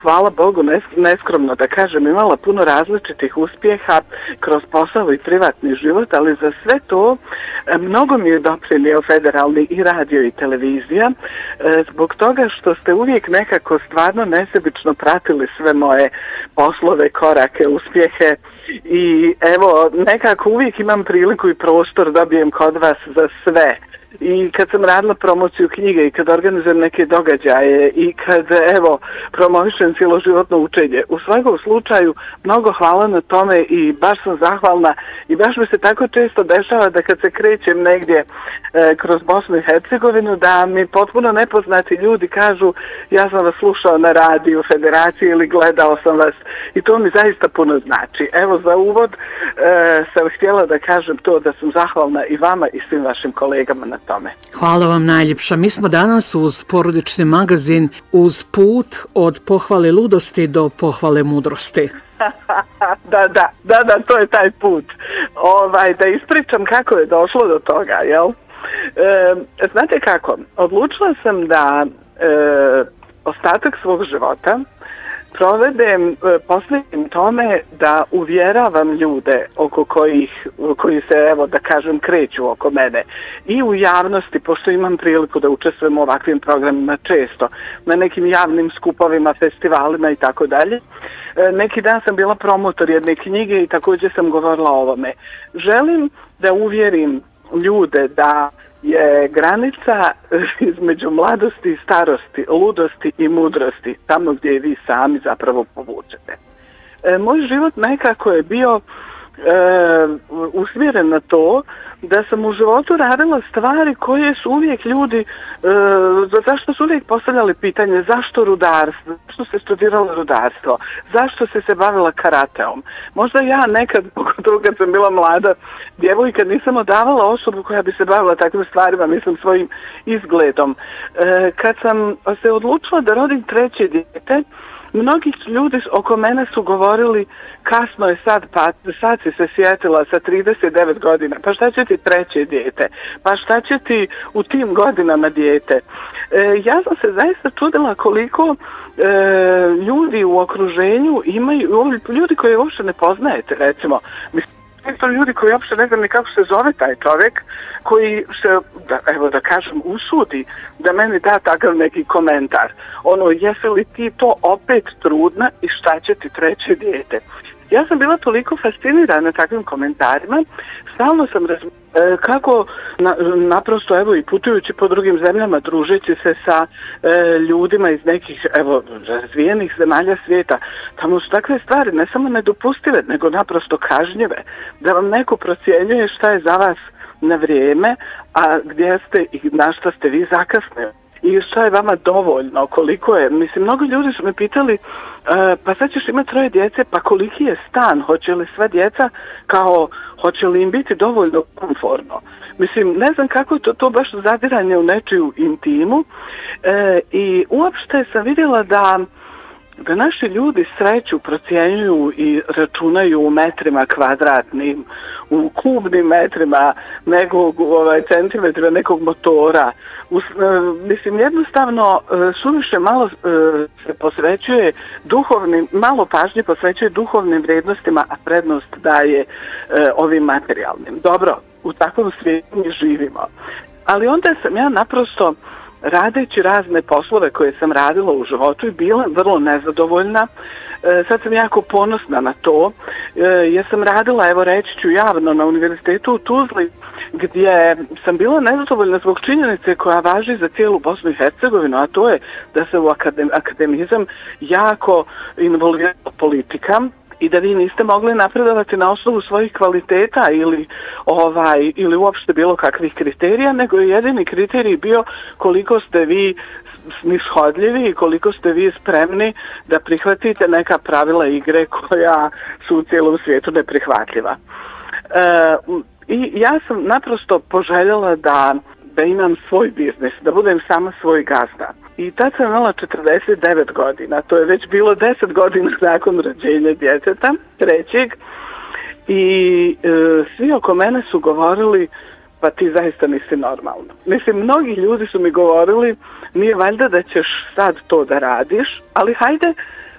hvala Bogu, neskromno da kažem, imala puno različitih uspjeha kroz posao i privatni život, ali za sve to mnogo mi je doprinio federalni i radio i televizija, zbog toga što ste uvijek nekako stvarno nesebično pratili sve moje poslove, korake, uspjehe i evo, nekako uvijek imam priliku i prostor dobijem kod vas za sve. I kad sam radila promociju knjige i kad organizujem neke događaje i kad, evo, promovišem cjeloživotno učenje. U svakom slučaju, mnogo hvala na tome i baš sam zahvalna i baš mi se tako često dešava da kad se krećem negdje kroz Bosnu i Hercegovinu, da mi potpuno nepoznati ljudi kažu ja sam vas slušao na radiju Federacije ili gledao sam vas i to mi zaista puno znači. Evo, za uvod sam htjela da kažem to da sam zahvalna i vama i svim vašim kolegama na tome. Hvala vam najljepša. Mi smo danas uz porodični magazin uz put od pohvale ludosti do pohvale mudrosti. Da, to je taj put. Da ispričam kako je došlo do toga, jel? Znate kako, odlučila sam da ostatak svog života provedem posljednjim tome da uvjeravam ljude koji se, evo da kažem, kreću oko mene i u javnosti, pošto imam priliku da učestvujem u ovakvim programima često, na nekim javnim skupovima, festivalima i tako dalje. Neki dan sam bila promotor jedne knjige i također sam govorila o ovome. Želim da uvjerim ljude da je granica između mladosti i starosti, ludosti i mudrosti, tamo gdje vi sami zapravo povučete. Moj život nekako je bio usmjeren na to da sam u životu radila stvari koje su uvijek ljudi, zašto su uvijek postavljali pitanje zašto rudarstvo, zašto se studiralo rudarstvo, zašto se bavila karateom. Možda ja nekad, pogotovo kad sam bila mlada djevojka, nisam odavala osobu koja bi se bavila takvim stvarima, mislim svojim izgledom. Kad sam se odlučila da rodim treće dijete, mnogi ljudi oko mene su govorili kasno je sad, pa sad si se sjetila sa 39 godina, pa šta će ti treće dijete, pa šta će ti u tim godinama dijete. Ja sam se zaista čudila koliko ljudi u okruženju imaju, ljudi koje uopšte ne poznajete, recimo, to ljudi koji uopšte ne znam ni kako se zove taj čovjek koji se, evo da kažem, usudi da meni da takav neki komentar. Jesi li ti to opet trudna i šta će ti treće dijete? Ja sam bila toliko fascinirana takvim komentarima, stalno sam kako naprosto, evo, i putujući po drugim zemljama, družeći se sa ljudima iz nekih, evo, razvijenih zemalja svijeta, tamo su takve stvari ne samo nedopustive, nego naprosto kažnjive, da vam neko procjenjuje šta je za vas na vrijeme, a gdje ste i na šta ste vi zakasnili. I šta je vama dovoljno, koliko je, mislim, mnogo ljudi su me pitali, pa sad ćeš imati 3 djece, pa koliki je stan, hoće li sva djeca, hoće li im biti dovoljno komfortno. Mislim, ne znam kako je to baš zadiranje u nečiju intimu i uopšte sam vidjela da naši ljudi sreću procjenjuju i računaju u metrima kvadratnim, u kubnim metrima, centimetrima nekog motora. Mislim, jednostavno suviše malo se posvećuje malo pažnje posvećuje duhovnim vrijednostima, a prednost daje ovim materijalnim. Dobro, u takvom svijetu mi živimo. Ali onda sam ja naprosto, radeći razne poslove koje sam radila u životu i bila vrlo nezadovoljna, sad sam jako ponosna na to, jer sam radila, evo reći ću javno, na univerzitetu u Tuzli, gdje sam bila nezadovoljna zbog činjenice koja važi za cijelu Bosnu i Hercegovinu, a to je da se u akademizam jako involvirala politika i da vi niste mogli napredovati na osnovu svojih kvaliteta ili uopšte bilo kakvih kriterija, nego je jedini kriterij bio koliko ste vi snishodljivi i koliko ste vi spremni da prihvatite neka pravila igre koja su u cijelom svijetu neprihvatljiva. I ja sam naprosto poželjela da imam svoj biznis, da budem sama svoj gazda. I tad sam imala 49 godina, to je već bilo 10 godina nakon rođenja djeteta, trećeg. I svi oko mene su govorili, pa ti zaista nisi normalno. Mislim, mnogi ljudi su mi govorili, nije valjda da ćeš sad to da radiš, ali hajde